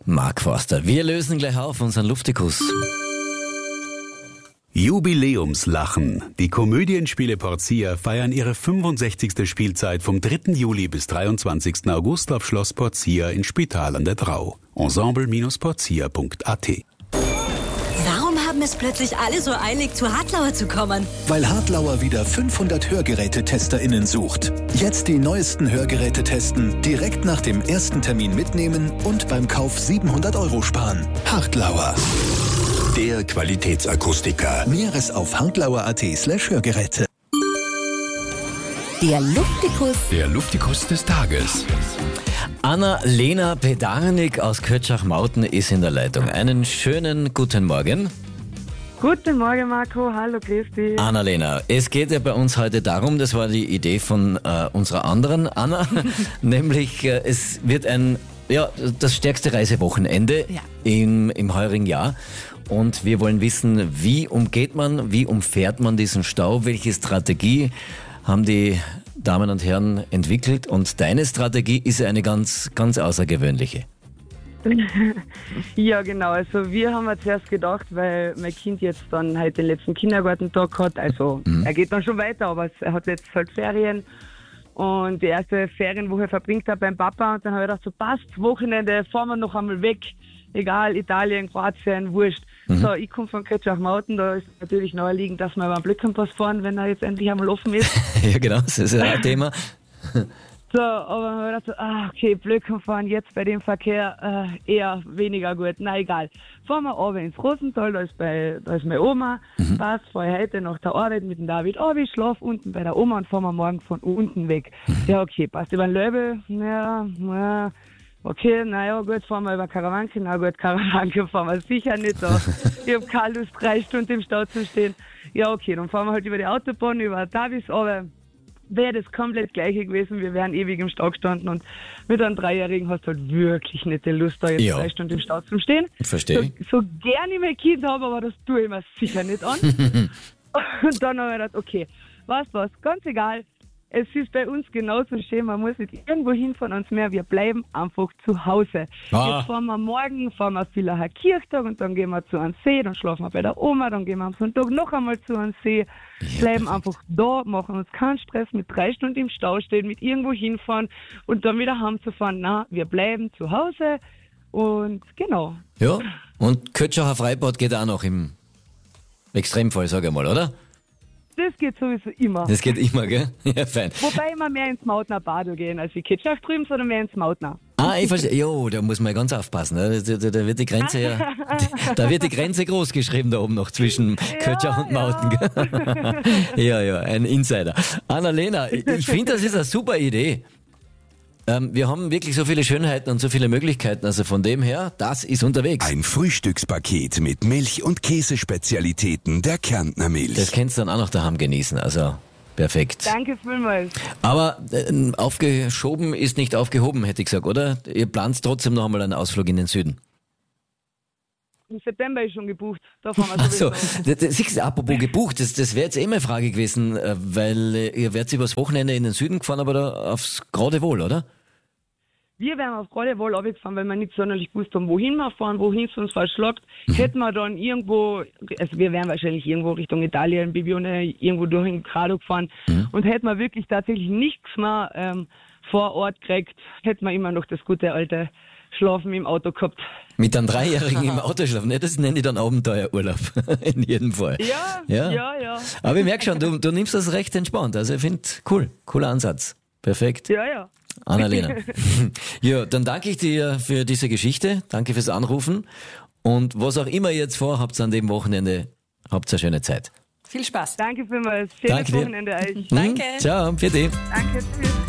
Mark Forster. Wir lösen gleich auf unseren Luftikus. Jubiläumslachen. Die Komödienspiele Portia feiern ihre 65. Spielzeit vom 3. Juli bis 23. August auf Schloss Portia in Spital an der Drau. Ensemble-portia.at. Warum haben es plötzlich alle so eilig, zu Hartlauer zu kommen? Weil Hartlauer wieder 500 Hörgerätetesterinnen sucht. Jetzt die neuesten Hörgeräte testen, direkt nach dem ersten Termin mitnehmen und beim Kauf 700 € sparen. Hartlauer. Der Qualitätsakustiker. Näheres auf hartlauer.at/Hörgeräte. Der Luftikus. Der Luftikus des Tages. Anna-Lena Pedarnik aus Kötschach-Mauten ist in der Leitung. Einen schönen guten Morgen. Guten Morgen, Marco. Hallo, grüß dich. Anna-Lena, es geht ja bei uns heute darum, das war die Idee von unserer anderen Anna, nämlich es wird das stärkste Reisewochenende im heurigen Jahr. Und wir wollen wissen, wie umfährt man diesen Stau, welche Strategie haben die Damen und Herren entwickelt, und deine Strategie ist eine ganz, ganz außergewöhnliche. Ja, genau. Also wir haben uns zuerst gedacht, weil mein Kind jetzt dann halt den letzten Kindergartentag hat, also er geht dann schon weiter, aber er hat jetzt halt Ferien und die erste Ferienwoche verbringt er beim Papa, und dann habe ich gedacht, so passt, Wochenende fahren wir noch einmal weg, egal, Italien, Kroatien, wurscht. So, ich komme von Kötschach-Mauten, da ist natürlich naheliegend, dass wir über den Blöckenpass fahren, wenn er jetzt endlich einmal offen ist. Ja, genau, das ist ja ein Thema. So, aber ich dachte, okay, Blöcken fahren jetzt bei dem Verkehr eher weniger gut. Na egal. Fahren wir runter ins Rosental, da ist meine Oma. Passt, fahre ich heute nach der Arbeit mit dem David ich schlafe unten bei der Oma und fahren wir morgen von unten weg. Ja, okay, passt über den Löbel. Ja, okay, naja, gut, fahren wir über Karawanke. Na gut, Karawanke fahren wir sicher nicht. Ich habe keine Lust, 3 Stunden im Stau zu stehen. Ja, okay, dann fahren wir halt über die Autobahn, über Davis, aber wäre das komplett gleiche gewesen, wir wären ewig im Stau gestanden, und mit einem 3-Jährigen hast du halt wirklich nicht die Lust, da jetzt 3 Stunden im Stau zu stehen. Verstehe. So gern ich mein Kind habe, aber das tue ich mir sicher nicht an. Und dann habe ich gedacht, okay, was, ganz egal, es ist bei uns genauso schön, man muss nicht irgendwo hinfahren ans Meer, wir bleiben einfach zu Hause. Jetzt fahren wir Villacher Kirchtag und dann gehen wir zu einem See, dann schlafen wir bei der Oma, dann gehen wir am Sonntag noch einmal zu einem See, bleiben einfach da, machen uns keinen Stress mit 3 Stunden im Stau stehen, mit irgendwo hinfahren und dann wieder heimzufahren. Na, wir bleiben zu Hause und genau. Ja, und Kötschacher Freibad geht auch noch im Extremfall, sage ich mal, oder? Das geht sowieso immer. Das geht immer, gell? Ja, fein. Wobei immer mehr ins Mautner Badel gehen, als wie Kitschach drüben, sondern mehr ins Mautner. Ich verstehe. Jo, da muss man ganz aufpassen. Ne? Da wird die Grenze da wird die Grenze groß geschrieben da oben noch zwischen Kötschach und Mauten. Ja, ein Insider. Anna-Lena, ich finde, das ist eine super Idee. Wir haben wirklich so viele Schönheiten und so viele Möglichkeiten, also von dem her, das ist unterwegs. Ein Frühstückspaket mit Milch- und Käsespezialitäten der Kärntner Milch. Das kannst du dann auch noch daheim genießen, also perfekt. Danke vielmals. Aber aufgeschoben ist nicht aufgehoben, hätte ich gesagt, oder? Ihr plant trotzdem noch einmal einen Ausflug in den Süden. Im September ist schon gebucht. Da fahren wir sowieso. Siehst du, apropos gebucht, das wäre jetzt meine Frage gewesen, weil ihr werdet übers Wochenende in den Süden gefahren, aber da aufs Geradewohl, oder? Wir wären auf Geradewohl runtergefahren, weil wir nicht sonderlich gewusst haben, wohin wir fahren, wohin es uns verschlagt. Hätten wir dann irgendwo, also wir wären wahrscheinlich irgendwo Richtung Italien, Bibione, irgendwo durch in Grado gefahren, und hätten wir wirklich tatsächlich nichts mehr vor Ort gekriegt, hätten wir immer noch das gute alte Schlafen im Auto gehabt. Mit einem 3-Jährigen im Auto schlafen, ne? Das nenne ich dann Abenteuerurlaub, in jedem Fall. Ja. Aber ich merke schon, du nimmst das recht entspannt, also ich finde, cooler Ansatz. Perfekt. Ja. Anna-Lena. Ja, dann danke ich dir für diese Geschichte, danke fürs Anrufen, und was auch immer ihr jetzt vorhabt an dem Wochenende, habt eine schöne Zeit. Viel Spaß. Danke vielmals. Schönes Wochenende euch. Danke. Ciao, für dich. Danke, tschüss.